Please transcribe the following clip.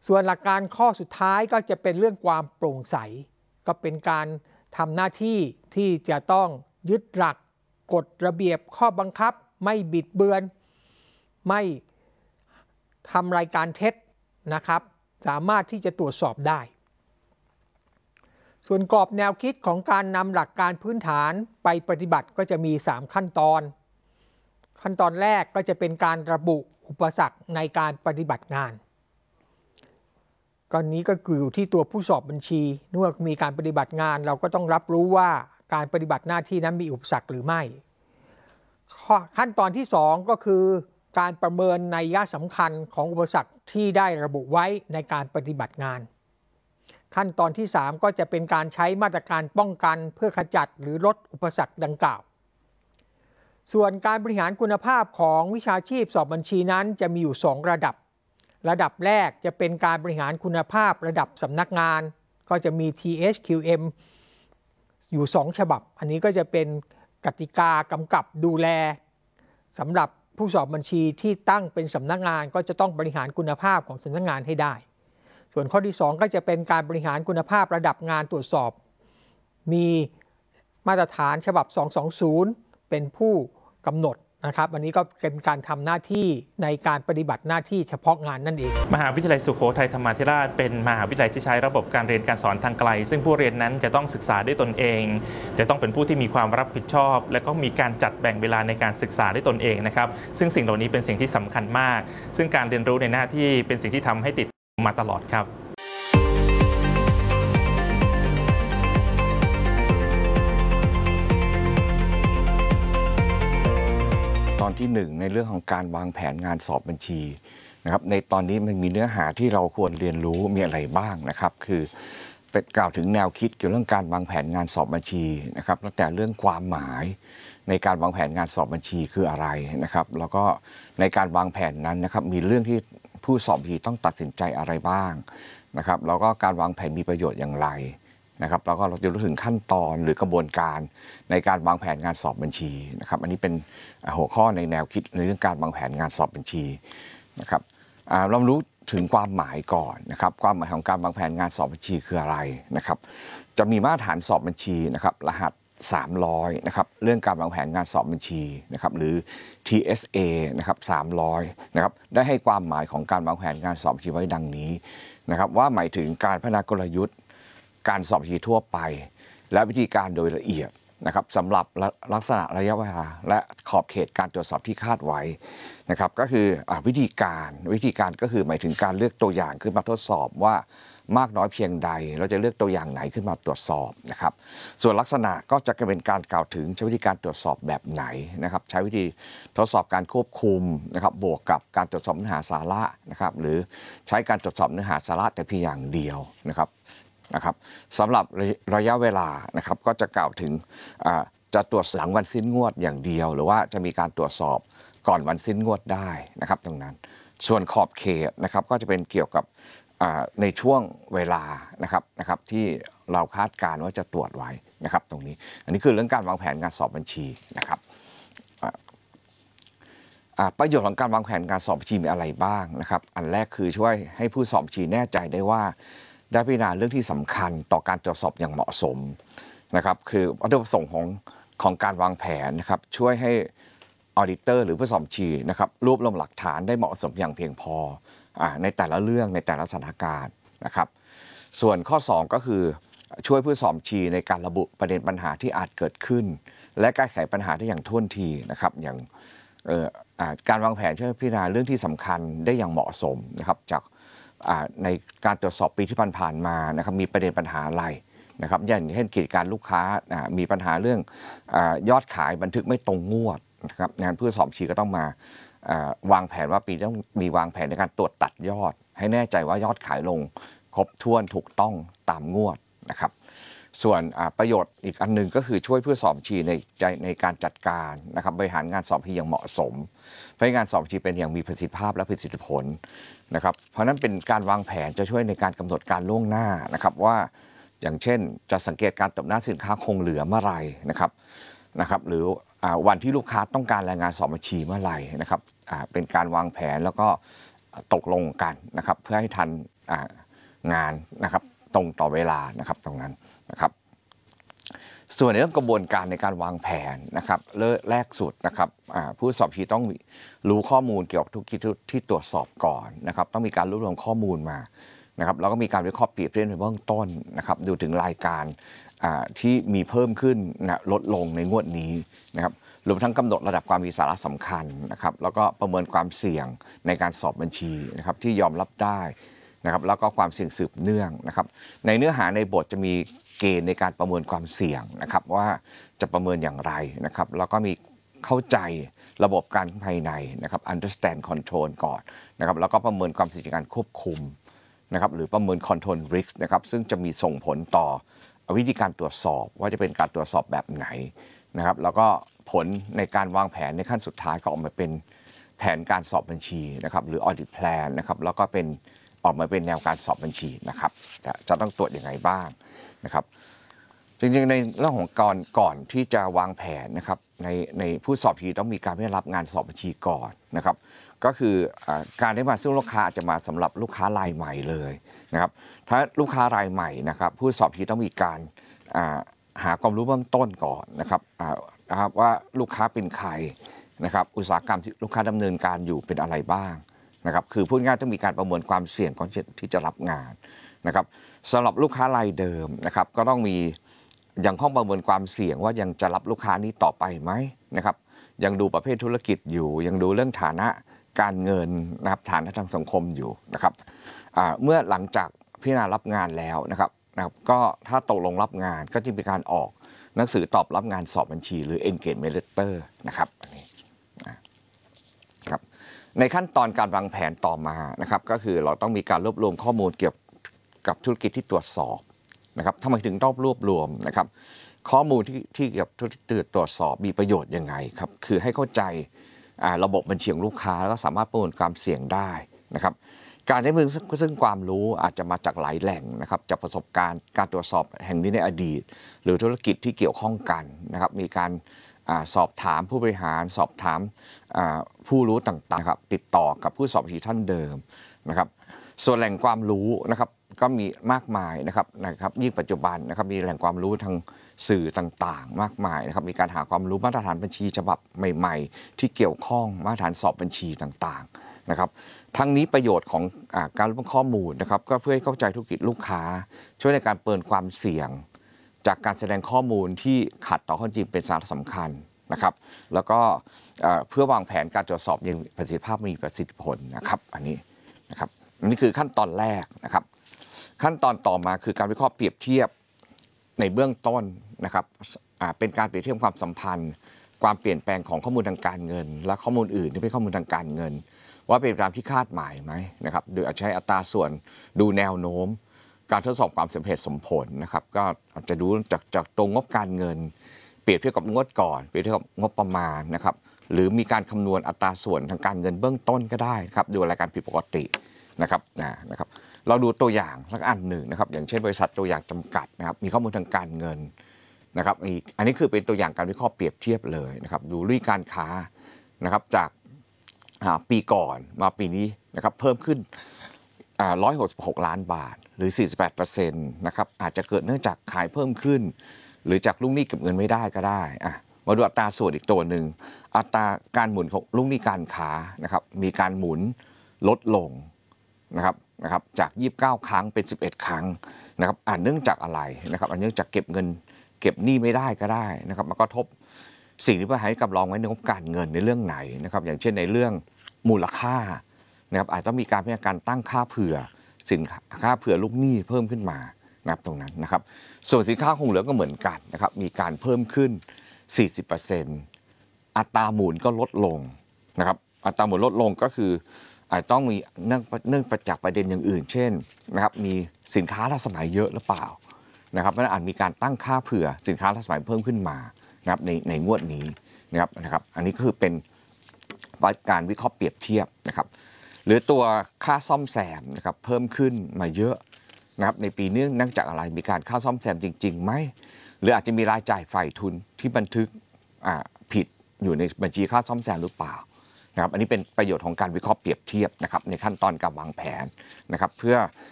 ส่วนหลักการข้อสุดท้ายก็จะเป็นเรื่องความโปร่งใสก็เป็นการทำหน้าที่ที่จะต้องยึดหลักกฎระเบียบข้อบังคับไม่บิดเบือนไม่ทำรายการเท็จนะครับสามารถที่จะตรวจสอบได้ส่วนกรอบแนวคิดของการนำหลักการพื้นฐานไปปฏิบัติก็จะมี3ขั้นตอนแรกก็จะเป็นการระบุอุปสรรคในการปฏิบัติงานก็นี้ก็คืออยู่ที่ตัวผู้สอบบัญชีเมื่อมีการปฏิบัติงานเราก็ต้องรับรู้ว่าการปฏิบัติหน้าที่นั้นมีอุปสรรคหรือไม่ขั้นตอนที่2ก็คือการประเมินนัยสำคัญของอุปสรรคที่ได้ระบุไว้ในการปฏิบัติงานขั้นตอนที่3ก็จะเป็นการใช้มาตรการป้องกันเพื่อขจัดหรือลดอุปสรรคดังกล่าวส่วนการบริหารคุณภาพของวิชาชีพสอบบัญชีนั้นจะมีอยู่2ระดับแรกจะเป็นการบริหารคุณภาพระดับสำนักงานก็จะมี THQM อยู่2ฉบับอันนี้ก็จะเป็นกติกากำกับดูแลสำหรับผู้สอบบัญชีที่ตั้งเป็นสำนักงานก็จะต้องบริหารคุณภาพของสำนักงานให้ได้ส่วนข้อที่2ก็จะเป็นการบริหารคุณภาพระดับงานตรวจสอบมีมาตรฐานฉบับ220เป็นผู้กำหนดนะครับอันนี้ก็เป็นการทำหน้าที่ในการปฏิบัติหน้าที่เฉพาะงานนั่นเองมหาวิทยาลัยสุโขทัยธรรมาธิราชเป็นมหาวิทยาลัยที่ใช้ระบบการเรียนการสอนทางไกลซึ่งผู้เรียนนั้นจะต้องศึกษาด้วยตนเองจะต้องเป็นผู้ที่มีความรับผิดชอบและก็มีการจัดแบ่งเวลาในการศึกษาด้วยตนเองนะครับซึ่งสิ่งเหล่านี้เป็นสิ่งที่สำคัญมากซึ่งการเรียนรู้ในหน้าที่เป็นสิ่งที่ทำให้ติดมาตลอดครับตอนที่1ในเรื่องของการวางแผนงานสอบบัญชีนะครับในตอนนี้มันมีเนื้อหาที่เราควรเรียนรู้มีอะไรบ้างนะครับคือเป็นกล่าวถึงแนวคิดเกี่ยวกับเรื่องการวางแผนงานสอบบัญชีนะครับตั้งแต่เรื่องความหมายในการวางแผนงานสอบบัญชีคืออะไรนะครับแล้วก็ในการวางแผนนั้นนะครับมีเรื่องที่ผู้สอบบัญชีต้องตัดสินใจอะไรบ้างนะครับแล้วก็การวางแผนมีประโยชน์อย่างไรนะครับแล้วก็เราจะรู้ถึงขั้นตอนหรือกระบวนการในการวางแผนงานสอบบัญชีนะครับอันนี้เป็นหัวข้อในแนวคิดในเรื่องการวางแผนงานสอบบัญชีนะครับเรารู้ถึงความหมายก่อนนะครับความหมายของการวางแผนงานสอบบัญชีคืออะไรนะครับจะมีมาตรฐานสอบบัญชีนะครับรหัส300นะครับเรื่องการวางแผนงานสอบบัญชีนะครับหรือ TSA นะครับ300นะครับได้ให้ความหมายของการวางแผนงานสอบบัญชีไว้ดังนี้นะครับว่าหมายถึงการพัฒนากลยุทธ์การสอบบัญชีทั่วไปและวิธีการโดยละเอียดนะครับสำหรับลักษณะระยะเวลาและขอบเขตการตรวจสอบที่คาดไว้นะครับก็คือวิธีการก็คือหมายถึงการเลือกตัวอย่างขึ้นมาทดสอบว่ามากน้อยเพียงใดเราจะเลือกตัวอย่างไหนขึ้นมาตรวจสอบนะครับส่วนลักษณะก็จะเป็นการกล่าวถึงใช้วิธีการตรวจสอบแบบไหนนะครับใช้วิธีทดสอบการควบคุมนะครับบวกกับการตรวจสอบเนื้อหาสาระนะครับหรือใช้การตรวจสอบเนื้อหาสาระแต่เพียงอย่างเดียวนะครับสำหรับระยะเวลานะครับก็จะกล่าวถึงจะตรวจหลังวันสิ้นงวดอย่างเดียวหรือว่าจะมีการตรวจสอบก่อนวันสิ้นงวดได้นะครับตรงนั้นส่วนขอบเขตนะครับก็จะเป็นเกี่ยวกับในช่วงเวลานะครับที่เราคาดการณ์ว่าจะตรวจไว้นะครับตรงนี้อันนี้คือเรื่องการวางแผนการสอบบัญชีนะครับประโยชน์ของการวางแผนการสอบบัญชีมีอะไรบ้างนะครับอันแรกคือช่วยให้ผู้สอบบัญชีแน่ใจได้ว่าได้พิจารณาเรื่องที่สำคัญต่อการตรวจสอบอย่างเหมาะสมนะครับคือวัตถุประสงค์ของการวางแผนนะครับช่วยให้ออดิเตอร์หรือผู้สอบบัญชีนะครับรวบรวมหลักฐานได้เหมาะสมอย่างเพียงพอในแต่ละเรื่องในแต่ละสถานการณ์นะครับส่วนข้อ2ก็คือช่วยผู้สอบบัญชีในการระบุประเด็นปัญหาที่อาจเกิดขึ้นและแก้ไขปัญหาได้อย่างท่วงทีนะครับอย่างการวางแผนช่วยพิจารณาเรื่องที่สำคัญได้อย่างเหมาะสมนะครับจากในการตรวจสอบปีที่ผ่านมานะครับมีประเด็นปัญหาอะไรนะครับอย่างเช่นกิจการลูกค้ามีปัญหาเรื่องยอดขายบันทึกไม่ตรงงวดนะครับงานผู้สอบบัญชีก็ต้องมาวางแผนว่าปีต้องมีวางแผนในการตรวจตัดยอดให้แน่ใจว่ายอดขายลงครบถ้วนถูกต้องตามงวดนะครับส่วนประโยชน์อีกอันหนึ่งก็คือช่วยผู้สอบบัญชีในการจัดการนะครับบริหารงานสอบบัญชีอย่างเหมาะสมเพื่อให้งานสอบบัญชีเป็นอย่างมีประสิทธิภาพและประสิทธิผลนะครับเพราะนั้นเป็นการวางแผนจะช่วยในการกำหนดการล่วงหน้านะครับว่าอย่างเช่นจะสังเกตการตบหน้าสินค้าคงเหลือเมื่อไหร่นะครับหรือวันที่ลูกค้าต้องการรายงานสอบบัญชีเมื่อไหร่นะครับเป็นการวางแผนแล้วก็ตกลงกันนะครับเพื่อให้ทันงานนะครับตรงต่อเวลานะครับตรงนั้นนะครับส่วนในเรื่องกระบวนการในการวางแผนนะครับแรกสุดนะครับผู้สอบทีต้องรู้ข้อมูลเกี่ยวกับทุกที่ตรวจสอบก่อนนะครับต้องมีการรวบรวมข้อมูลมานะครับแล้วก็มีการวิเคราะห์เปรียบเทียบในเบื้องต้นนะครับดูถึงรายการที่มีเพิ่มขึ้นนะลดลงในงวดนี้นะครับรวมทั้งกำหนดระดับความมีสาระสำคัญนะครับแล้วก็ประเมินความเสี่ยงในการสอบบัญชีนะครับที่ยอมรับได้นะครับแล้วก็ความเสี่ยงสืบเนื่องนะครับในเนื้อหาในบทจะมีเกณฑ์ในการประเมินความเสี่ยงนะครับว่าจะประเมินอย่างไรนะครับแล้วก็มีเข้าใจระบบการภายในนะครับ understand control ก่อนนะครับแล้วก็ประเมินความเสี่ยงในการควบคุมนะครับหรือประเมิน control risk นะครับซึ่งจะมีส่งผลต่อวิธีการตรวจสอบว่าจะเป็นการตรวจสอบแบบไหนนะครับแล้วก็ผลในการวางแผนในขั้นสุดท้ายก็ออกมาเป็นแผนการสอบบัญชีนะครับหรือ audit plan นะครับแล้วก็เป็นออกมาเป็นแนวการสอบบัญชีนะครับจะต้องตรวจยังไงบ้างนะครับจริงๆในเรื่องของก่อนที่จะวางแผนนะครับในผู้สอบทีต้องมีการได้รับงานสอบบัญชีก่อนนะครับก็คือการได้มาซึ่งลูกค้าอาจจะมาสำหรับลูกค้ารายใหม่เลยนะครับถ้าลูกค้ารายใหม่นะครับผู้สอบทีต้องมีการหาความรู้เบื้องต้นก่อนนะครับว่าลูกค้าเป็นใครนะครับอุตสาหกรรมที่ลูกค้าดำเนินการอยู่เป็นอะไรบ้างนะครับคือพูดง่ายต้องมีการประเมินความเสี่ยงก่อนที่จะรับงานนะครับสำหรับลูกค้ารายเดิมนะครับก็ต้องมียังต้องประเมินความเสี่ยงว่ายังจะรับลูกค้านี้ต่อไปไหมนะครับยังดูประเภทธุรกิจอยู่ยังดูเรื่องฐานะการเงินนะครับฐานะทางสังคมอยู่นะครับเมื่อหลังจากพิจารณารับงานแล้วนะครับก็ถ้าตกลงรับงานก็จะมีการออกหนังสือตอบรับงานสอบบัญชีหรือ engagement letter นะครับอันนี้ครับในขั้นตอนการวางแผนต่อมานะครับก็คือเราต้องมีการรวบรวมข้อมูลเกี่ยวกับธุรกิจที่ตรวจสอบนะครับทำไมถึงต้องรวบรวมนะครับข้อมูลที่เกี่ยวกับธุรกิจตรวจสอบมีประโยชน์ยังไงครับคือให้เข้าใจระบบบัญชีของลูกค้าแล้วก็สามารถประเมินความเสี่ยงได้นะครับการได้ซึ่งความรู้อาจจะมาจากหลายแหล่งนะครับจากประสบการณ์การตรวจสอบแห่งนี้ในอดีตหรือธุรกิจที่เกี่ยวข้องกันนะครับมีการสอบถามผู้บริหารสอบถามผู้รู้ต่างๆครับติดต่อกับผู้สอบบัญชีท่านเดิมนะครับส่วนแหล่งความรู้นะครับก็มีมากมายนะครับยิ่งปัจจุบันนะครับมีแหล่งความรู้ทางสื่อต่างๆมากมายนะครับมีการหาความรู้มาตรฐานบัญชีฉบับใหม่ๆที่เกี่ยวข้องมาตรฐานสอบบัญชีต่างๆนะครับทั้งนี้ประโยชน์ของการรวบรวมข้อมูลนะครับก็เพื่อให้เข้าใจธุรกิจลูกค้าช่วยในการประเมินความเสี่ยงจากการแสดงข้อมูลที่ขัดต่อข้อจริงเป็นสาระสำคัญนะครับแล้วก็เพื่อวางแผนการตรวจสอบอย่างประสิทธิภาพมีประสิทธิผลนะครับอันนี้นะครับอันนี้คือขั้นตอนแรกนะครับขั้นตอนต่อมาคือการวิเคราะห์เปรียบเทียบในเบื้องต้นนะครับเป็นการเปรียบเทียบความสัมพันธ์ความเปลี่ยนแปลงของข้อมูลทางการเงินและข้อมูลอื่นที่เป็นข้อมูลทางการเงินว่าเป็นตามที่คาดหมายไหมนะครับโดยใช้อัตราส่วนดูแนวโน้มการทดสอบความสมเหตุสมผลนะครับก็อาจจะดูจากตรงงบการเงินเปรียบเทียบกับงวดก่อนเปรียบเทียบกับงบประมาณนะครับหรือมีการคำนวณอัตราส่วนทางการเงินเบื้องต้นก็ได้ครับดูรายการผิดปกตินะครับเราดูตัวอย่างสักอันหนึ่งนะครับอย่างเช่นบริษัทตัวอย่างจำกัดนะครับมีข้อมูลทางการเงินนะครับอันนี้คือเป็นตัวอย่างการวิเคราะห์เปรียบเทียบเลยนะครับดูรุ่ยการค้านะครับจากปีก่อนมาปีนี้นะครับเพิ่มขึ้น166 ล้านบาทหรือ 48% นะครับอาจจะเกิดเนื่องจากขายเพิ่มขึ้นหรือจากลูกหนี้เก็บเงินไม่ได้ก็ได้มาดูอัตราส่วนอีกตัวหนึ่งอัตราการหมุนของลูกหนี้การค้านะครับมีการหมุนลดลงนะครับจาก29 ครั้งเป็น11 ครั้งนะครับเนื่องจากอะไรนะครับเนื่องจากเก็บเงินเก็บหนี้ไม่ได้ก็ได้นะครับมันก็ทบสิ่งที่ผู้ให้กำรองไว้ในงบการเงินในเรื่องไหนนะครับอย่างเช่นในเรื่องมูลค่านะครับอาจจะมีการพิจารณาการตั้งค่าเผื่อสินค้าเผื่อลูกหนี้เพิ่มขึ้นมานะครับตรงนั้นนะครับส่วนสินค้าคงเหลือก็เหมือนกันนะครับมีการเพิ่มขึ้น 40% อัตราหมุนก็ลดลงนะครับอัตราหมุนลดลงก็คืออาจต้องมีเนื่องจากประเด็นอย่างอื่นเช่นนะครับมีสินค้าล้าสมัยเยอะหรือเปล่านะครับเพราะฉะนั้นอาจมีการตั้งค่าเผื่อสินค้าล้าสมัยเพิ่มขึ้นมานะครับในงวดนี้นะครับอันนี้ก็คือเป็นการวิเคราะห์เปรียบเทียบนะครับหรือตัวค่าซ่อมแซมนะครับเพิ่มขึ้นมาเยอะนะครับในปีนี้เนื่องจากอะไรมีการค่าซ่อมแซมจริงๆไหมหรืออาจจะมีรายจ่ายฝ่ายทุนที่บันทึกผิดอยู่ในบัญชีค่าซ่อมแซมหรือเปล่านะครับอันนี้เป็นประโยชน์ของการวิเคราะห์เปรียบเทียบนะครับในขั้นตอนการวางแผนนะครับเพื่อ